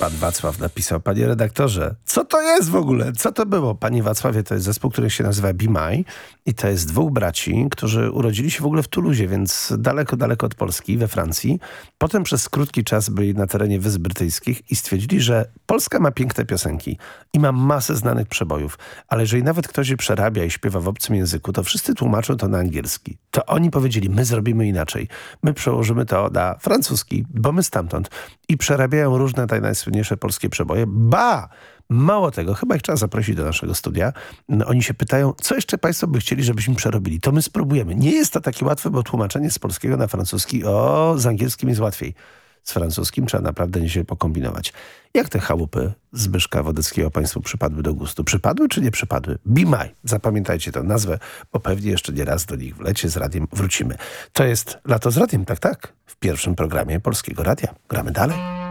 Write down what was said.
Pan Wacław napisał: panie redaktorze, co to jest w ogóle? Co to było? Panie Wacławie, to jest zespół, który się nazywa Be My i to jest dwóch braci, którzy urodzili się w ogóle w Toulouse, więc daleko, daleko od Polski, we Francji. Potem przez krótki czas byli na terenie Wysp Brytyjskich i stwierdzili, że Polska ma piękne piosenki i ma masę znanych przebojów, ale jeżeli nawet ktoś je przerabia i śpiewa w obcym języku, to wszyscy tłumaczą to na angielski. To oni powiedzieli: my zrobimy inaczej. My przełożymy to na francuski, bo my stamtąd. I przerabiają różne najsłynniejsze polskie przeboje. Mało tego, chyba ich trzeba zaprosić do naszego studia. Oni się pytają, co jeszcze państwo by chcieli, żebyśmy przerobili. To my spróbujemy. Nie jest to takie łatwe, bo tłumaczenie z polskiego na francuski, z angielskim jest łatwiej. Z francuskim trzeba naprawdę nieźle pokombinować. Jak te chałupy Zbyszka Wodeckiego państwu przypadły do gustu? Przypadły czy nie przypadły? Be My. Zapamiętajcie tę nazwę, bo pewnie jeszcze nie raz do nich w Lecie z radiem wrócimy. To jest Lato z radiem, tak? W pierwszym programie Polskiego Radia. Gramy dalej.